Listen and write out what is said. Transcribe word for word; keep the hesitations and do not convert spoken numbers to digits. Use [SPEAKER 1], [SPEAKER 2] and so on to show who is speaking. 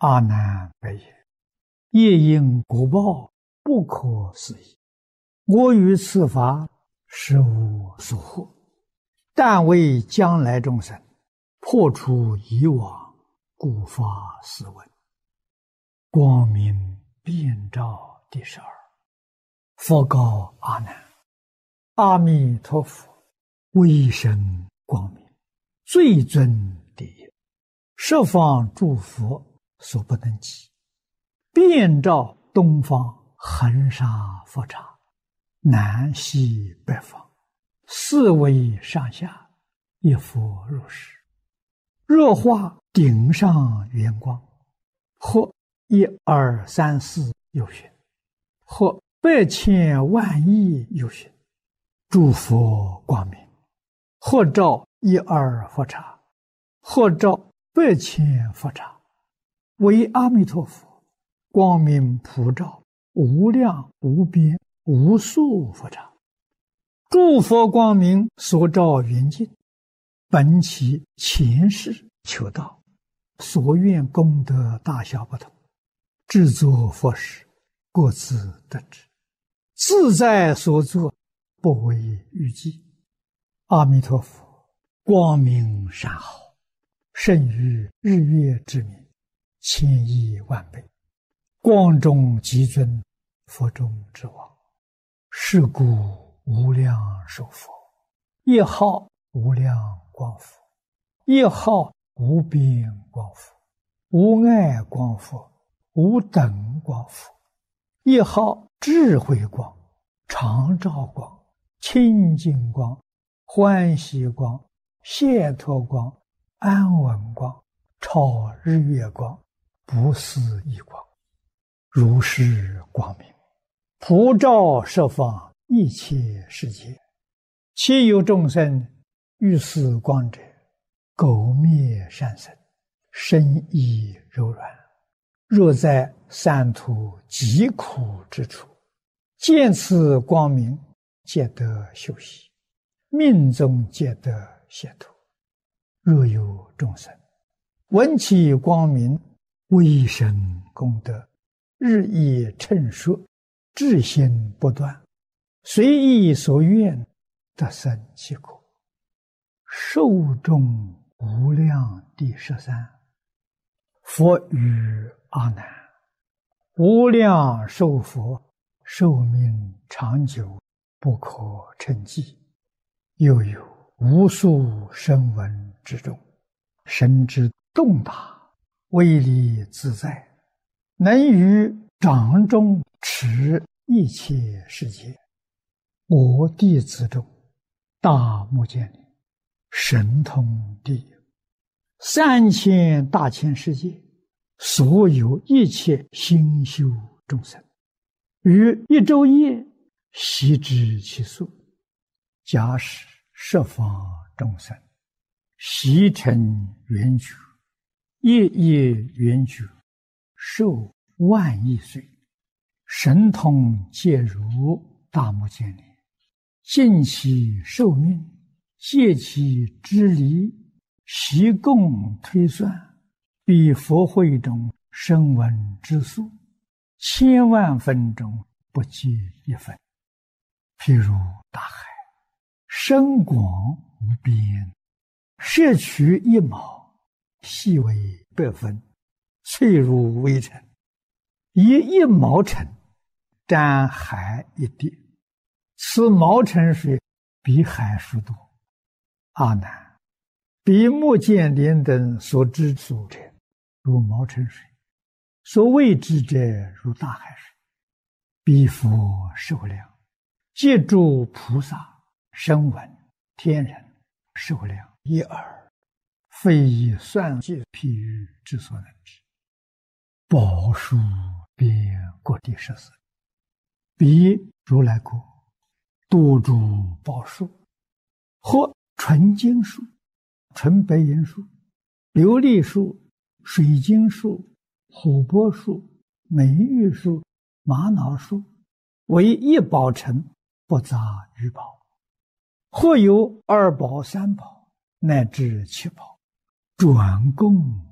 [SPEAKER 1] 阿难白言：业因果报不可思议，我于此法实无所获，但为将来众生破除以往，故发斯文。光明遍照第十二。佛告阿难：阿弥陀佛威神光明，最尊第一，十方诸佛所不能及，遍照东方恒沙佛刹，南西北方，四维上下，一佛如是。若化顶上圆光，或一二三四有寻，或百千万亿有寻，诸佛光明，或照一二佛刹，或照百千佛刹，为阿弥陀佛光明普照无量无边无数佛刹。诸佛光明所照圆净，本其前世求道，所愿功德大小不同，制作佛事各自得知，自在所作，不为预计。阿弥陀佛光明甚好，胜于日月之明，千亿万倍，光中极尊，佛中之王。是故无量寿佛，一号无量光佛，一号无边光佛，无碍光佛，无等光佛，一号智慧光，常照光，清净光，欢喜光，解脱光，安稳光，超日月光，不思议光。如是光明普照十方一切世界，其有众生遇此光者，苟灭善生，身意柔软，若在三途极苦之处，见此光明，皆得休息，命中皆得解脱。若有众生闻其光明，威神功德日益称说，至心不断，随意所愿，得生其果。寿终无量第十三。佛语阿难：无量寿佛寿命长久，不可称计，又有无数声闻之众，神之动大，威力自在，能于掌中持一切世界。我弟子中，大目犍连神通第一，三千大千世界所有一切心修众生，于一昼夜悉知其数。假使十方众生悉成圆觉，夜夜圆觉，寿万亿岁，神通皆如大目犍连，尽其寿命，借其之离，悉共推算，比佛会中声闻之数，千万分中不计一分。譬如大海，深广无边，摄取一毛，细为百分，脆如微尘，以一毛尘沾海一滴，此毛尘水比海数多。阿难，比目犍连等所知数者，如毛尘水；所未知者，如大海水。彼佛寿量，借诸菩萨、声闻、天人寿量一耳，非以算计譬喻之所能知。宝树遍各地十四，彼如来国多诸宝树，或纯金树、纯白银树、琉璃树、水晶树、琥珀树、美玉树、玛瑙树，为一宝城，不杂于宝。或有二宝、三宝，乃至七宝，转供